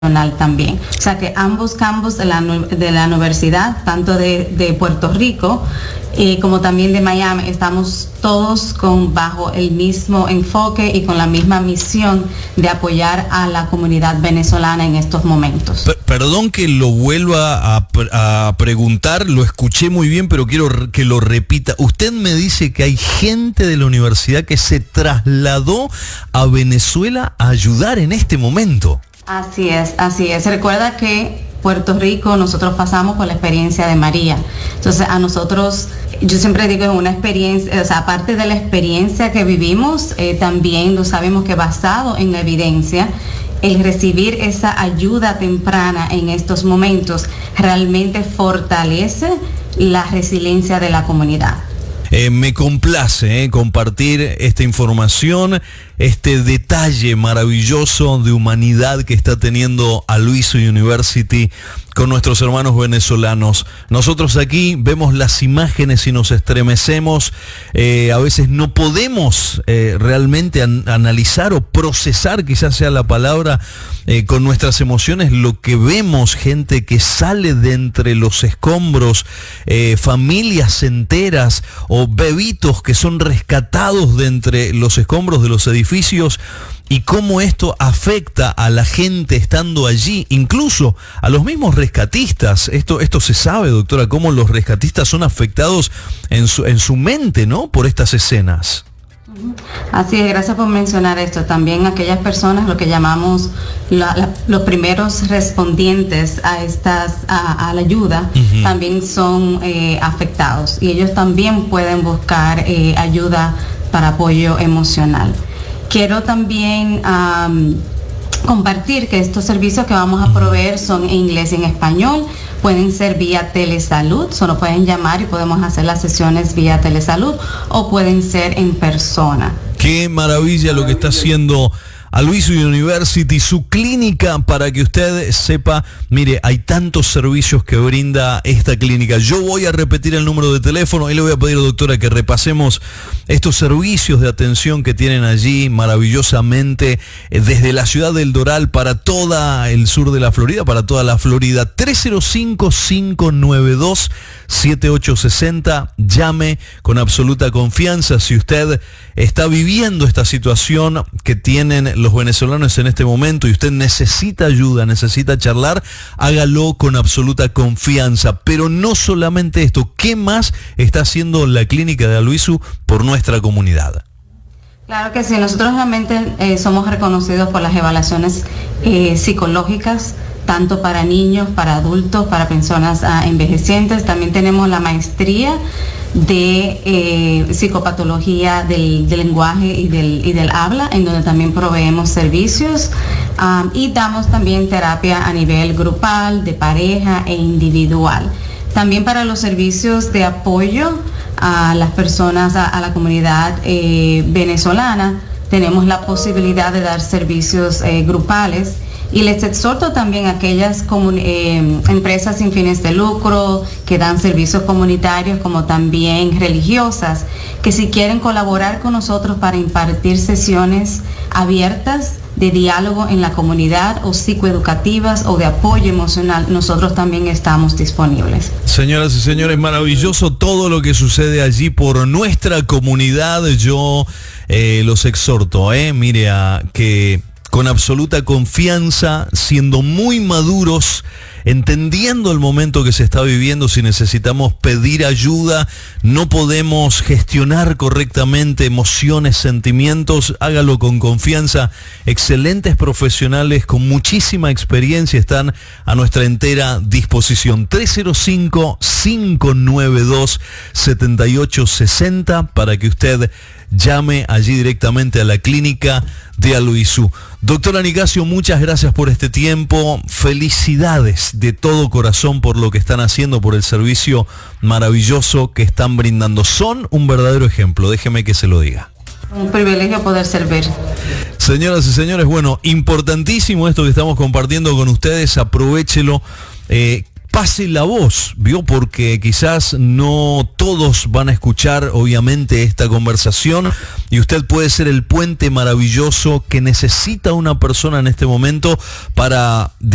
también. O sea que ambos campus de la universidad, tanto de Puerto Rico como también de Miami, estamos todos bajo el mismo enfoque y con la misma misión de apoyar a la comunidad venezolana en estos momentos. Perdón que lo vuelva a preguntar, lo escuché muy bien, pero quiero que lo repita. Usted me dice que hay gente de la universidad que se trasladó a Venezuela a ayudar en este momento. Así es, así es. Recuerda que Puerto Rico, nosotros pasamos por la experiencia de María. Entonces, a nosotros, yo siempre digo, es una experiencia, o sea, aparte de la experiencia que vivimos, también lo sabemos que basado en la evidencia, el recibir esa ayuda temprana en estos momentos realmente fortalece la resiliencia de la comunidad. Me complace compartir esta información, este detalle maravilloso de humanidad que está teniendo Aloysius University con nuestros hermanos venezolanos. Nosotros aquí vemos las imágenes y nos estremecemos. A veces no podemos realmente analizar o procesar, quizás sea la palabra, con nuestras emociones lo que vemos, gente que sale de entre los escombros, familias enteras o bebitos que son rescatados de entre los escombros de los edificios, y cómo esto afecta a la gente estando allí, incluso a los mismos rescatistas. Esto se sabe, doctora, cómo los rescatistas son afectados en su mente, ¿no?, por estas escenas. Así es, gracias por mencionar esto. También aquellas personas, lo que llamamos los primeros respondientes a la ayuda, también son afectados, y ellos también pueden buscar ayuda para apoyo emocional. Quiero también compartir que estos servicios que vamos a proveer son en inglés y en español. Pueden ser vía telesalud, solo pueden llamar y podemos hacer las sesiones vía telesalud, o pueden ser en persona. Qué maravilla lo que está haciendo Aloysius University, su clínica, para que usted sepa. Mire, hay tantos servicios que brinda esta clínica. Yo voy a repetir el número de teléfono y le voy a pedir, doctora, que repasemos estos servicios de atención que tienen allí maravillosamente desde la ciudad del Doral para todo el sur de la Florida, para toda la Florida. 305-592-7860. Llame con absoluta confianza si usted está viviendo esta situación que tienen los venezolanos en este momento y usted necesita ayuda, necesita charlar. Hágalo con absoluta confianza. Pero no solamente esto, ¿qué más está haciendo la clínica de Aloysius por nuestra comunidad? Claro que sí, nosotros realmente somos reconocidos por las evaluaciones psicológicas, tanto para niños, para adultos, para personas envejecientes. También tenemos la maestría de psicopatología del lenguaje y del habla, en donde también proveemos servicios, y damos también terapia a nivel grupal, de pareja e individual. También para los servicios de apoyo a las personas, a la comunidad venezolana, tenemos la posibilidad de dar servicios grupales. Y les exhorto también a aquellas empresas sin fines de lucro que dan servicios comunitarios como también religiosas, que si quieren colaborar con nosotros para impartir sesiones abiertas de diálogo en la comunidad, o psicoeducativas, o de apoyo emocional, nosotros también estamos disponibles. Señoras y señores, maravilloso todo lo que sucede allí por nuestra comunidad. Yo los exhorto, mire, a que con absoluta confianza, siendo muy maduros, entendiendo el momento que se está viviendo, si necesitamos pedir ayuda, no podemos gestionar correctamente emociones, sentimientos, hágalo con confianza. Excelentes profesionales con muchísima experiencia están a nuestra entera disposición. 305-592-7860 para que usted llame allí directamente a la clínica de Aloysius. Doctora Nicasio, muchas gracias por este tiempo. Felicidades de todo corazón por lo que están haciendo, por el servicio maravilloso que están brindando. Son un verdadero ejemplo, déjeme que se lo diga. Un privilegio poder servir. Señoras y señores, bueno, importantísimo esto que estamos compartiendo con ustedes. Aprovéchelo. Pase la voz, ¿vio? Porque quizás no todos van a escuchar, obviamente, esta conversación, y usted puede ser el puente maravilloso que necesita una persona en este momento para